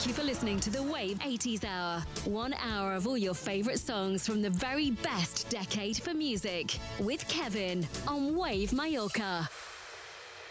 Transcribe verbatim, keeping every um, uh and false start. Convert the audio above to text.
Thank you for listening to the Wave eighties Hour. One hour of all your favourite songs from the very best decade for music with Kevin on Wave Mallorca.